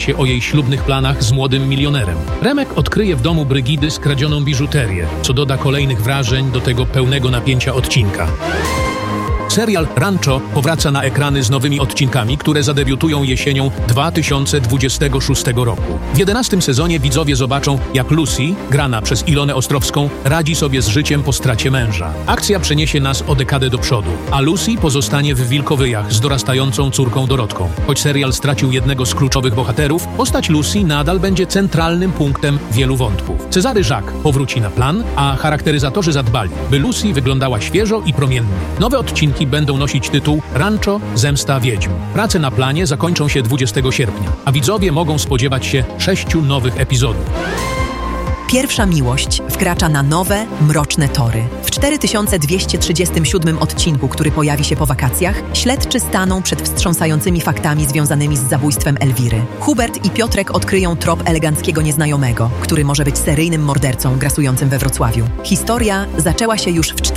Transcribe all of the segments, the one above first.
się o jej ślubnych planach z młodym milionerem. Remek odkryje w domu Brygidy skradzioną biżuterię, co doda kolejnych wrażeń do tego pełnego napięcia odcinka. Serial Rancho powraca na ekrany z nowymi odcinkami, które zadebiutują jesienią 2026 roku. W 11 sezonie widzowie zobaczą, jak Lucy, grana przez Ilonę Ostrowską, radzi sobie z życiem po stracie męża. Akcja przeniesie nas o dekadę do przodu, a Lucy pozostanie w Wilkowyjach z dorastającą córką Dorotką. Choć serial stracił jednego z kluczowych bohaterów, postać Lucy nadal będzie centralnym punktem wielu wątków. Cezary Żak powróci na plan, a charakteryzatorzy zadbali, by Lucy wyglądała świeżo i promiennie. Nowe odcinki będą nosić tytuł Rancho – Zemsta Wiedźm. Prace na planie zakończą się 20 sierpnia, a widzowie mogą spodziewać się 6 nowych epizodów. Pierwsza miłość wkracza na nowe, mroczne tory. W 4237 odcinku, który pojawi się po wakacjach, śledczy staną przed wstrząsającymi faktami związanymi z zabójstwem Elwiry. Hubert i Piotrek odkryją trop eleganckiego nieznajomego, który może być seryjnym mordercą grasującym we Wrocławiu. Historia zaczęła się już w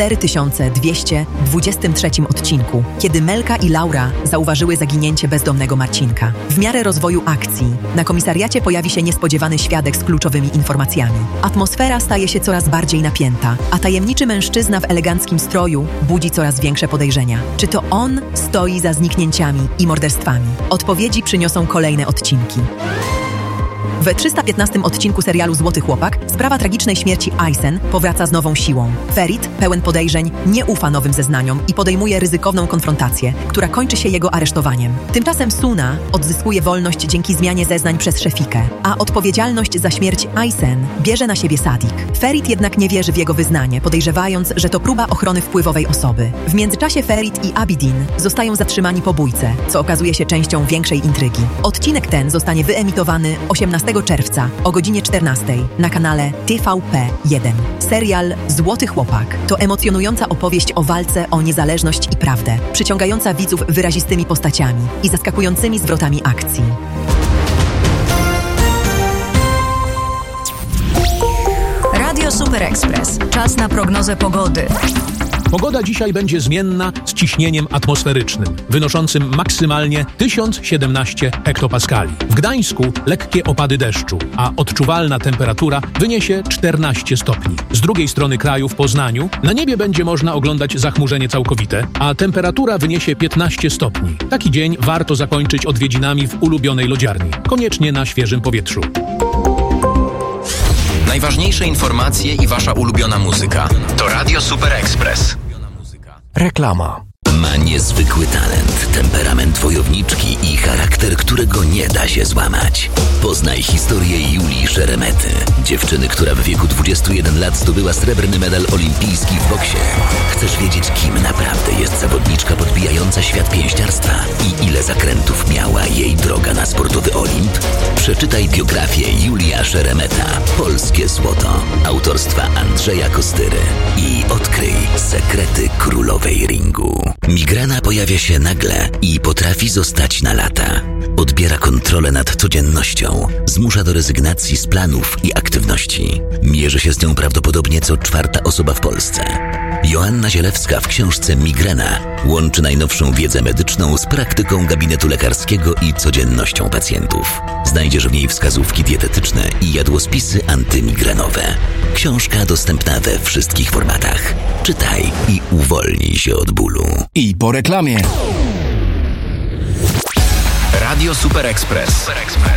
4223 odcinku, kiedy Melka i Laura zauważyły zaginięcie bezdomnego Marcinka. W miarę rozwoju akcji na komisariacie pojawi się niespodziewany świadek z kluczowymi informacjami. Atmosfera staje się coraz bardziej napięta, a tajemniczy mężczyzna w eleganckim stroju budzi coraz większe podejrzenia. Czy to on stoi za zniknięciami i morderstwami? Odpowiedzi przyniosą kolejne odcinki. W 315 odcinku serialu Złoty Chłopak sprawa tragicznej śmierci Aysen powraca z nową siłą. Ferit, pełen podejrzeń, nie ufa nowym zeznaniom i podejmuje ryzykowną konfrontację, która kończy się jego aresztowaniem. Tymczasem Suna odzyskuje wolność dzięki zmianie zeznań przez Szefikę, a odpowiedzialność za śmierć Aysen bierze na siebie Sadik. Ferit jednak nie wierzy w jego wyznanie, podejrzewając, że to próba ochrony wpływowej osoby. W międzyczasie Ferit i Abidin zostają zatrzymani po bójce, co okazuje się częścią większej intrygi. Odcinek ten zostanie wyemitowany 18 czerwca o godzinie 14 na kanale TVP1. Serial Złoty Chłopak to emocjonująca opowieść o walce o niezależność i prawdę, przyciągająca widzów wyrazistymi postaciami i zaskakującymi zwrotami akcji. Radio Super Express. Czas na prognozę pogody. Pogoda dzisiaj będzie zmienna z ciśnieniem atmosferycznym, wynoszącym maksymalnie 1017 hektopaskali. W Gdańsku lekkie opady deszczu, a odczuwalna temperatura wyniesie 14 stopni. Z drugiej strony kraju, w Poznaniu, na niebie będzie można oglądać zachmurzenie całkowite, a temperatura wyniesie 15 stopni. Taki dzień warto zakończyć odwiedzinami w ulubionej lodziarni, koniecznie na świeżym powietrzu. Najważniejsze informacje i wasza ulubiona muzyka to Radio Super Express. Reklama. Ma niezwykły talent, temperament wojowniczki i charakter, którego nie da się złamać. Poznaj historię Julii Szeremety, dziewczyny, która w wieku 21 lat zdobyła srebrny medal olimpijski w boksie. Chcesz wiedzieć, kim naprawdę jest zawodniczka podbijająca świat pięściarstwa i ile zakrętów miała jej droga na sportowy Olimp? Przeczytaj biografię Julia Szeremeta, Polskie Złoto, autorstwa Andrzeja Kostyry i odkryj sekrety królowej ringu. Migrena pojawia się nagle i potrafi zostać na lata. Odbiera kontrolę nad codziennością, zmusza do rezygnacji z planów i aktywności. Mierzy się z nią prawdopodobnie co 4. osoba w Polsce. Joanna Zielewska w książce Migrena łączy najnowszą wiedzę medyczną z praktyką gabinetu lekarskiego i codziennością pacjentów. Znajdziesz w niej wskazówki dietetyczne i jadłospisy antymigrenowe. Książka dostępna we wszystkich formatach. Czytaj i uwolnij się od bólu. I po reklamie. Radio Super Express.